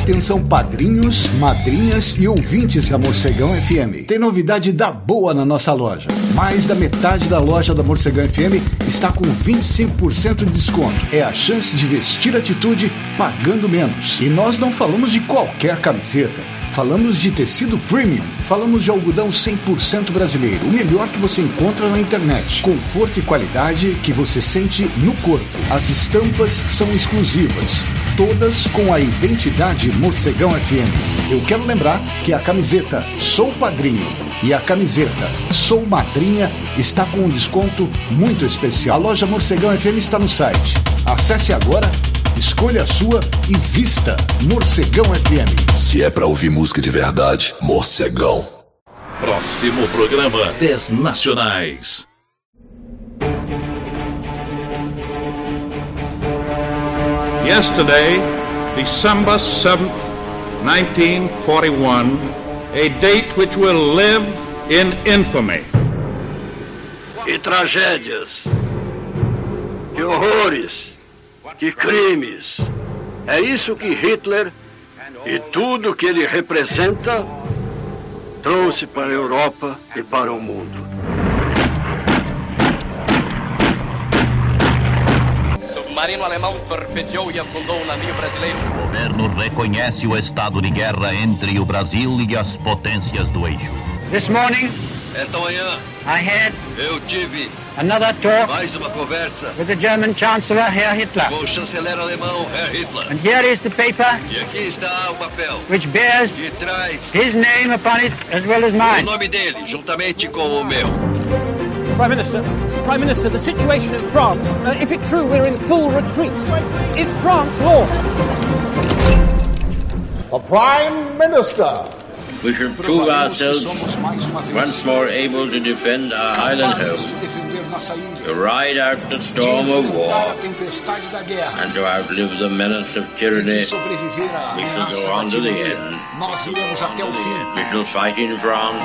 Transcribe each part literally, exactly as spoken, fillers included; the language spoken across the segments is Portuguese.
Atenção padrinhos, madrinhas e ouvintes da Morcegão F M. Tem novidade da boa na nossa loja. Mais da metade da loja da Morcegão F M está com vinte e cinco por cento de desconto. É a chance de vestir atitude pagando menos. E nós não falamos de qualquer camiseta. Falamos de tecido premium, falamos de algodão cem por cento brasileiro, o melhor que você encontra na internet. Conforto e qualidade que você sente no corpo. As estampas são exclusivas, todas com a identidade Morcegão F M. Eu quero lembrar que a camiseta Sou Padrinho e a camiseta Sou Madrinha está com um desconto muito especial. A loja Morcegão F M está no site. Acesse agora, escolha a sua e vista Morcegão F M. Se é pra ouvir música de verdade, Morcegão. Próximo programa, dez Nacionais. Yesterday, December seventh, nineteen forty-one, a date which will live in infamy. Que tragédias, que horrores, que crimes. É isso que Hitler e tudo que ele representa trouxe para a Europa e para o mundo. Submarino alemão torpedeou e afundou um navio brasileiro. O governo reconhece o estado de guerra entre o Brasil e as potências do eixo. This morning, esta manhã, I had eu tive another talk mais uma conversa with the German Chancellor, Herr Hitler. com o chanceler alemão, Herr Hitler. And here is the paper, e aqui está o papel, which bears que traz his name upon it as well as mine. o nome dele, juntamente com o meu. Prime Minister, Prime Minister, the situation in France, uh, is it true we're in full retreat? Is France lost? The Prime Minister. We should prove ourselves once more able to defend our island home, to ride out the storm of war, and to outlive the menace of tyranny. We shall go on to the end. We shall fight in France.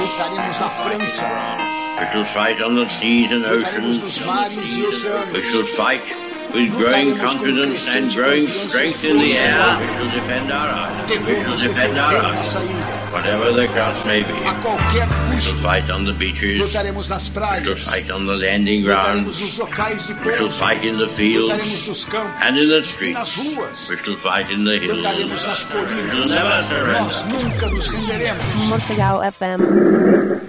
We shall fight on the seas and oceans. We shall fight with growing confidence and growing strength in the air. We shall defend our island. We shall defend our island. Whatever the cost may be, we shall fight on the beaches, we shall fight on the landing grounds, we shall fight in the fields and in the streets, we shall fight in the hills, we shall never surrender. Morcegão F M.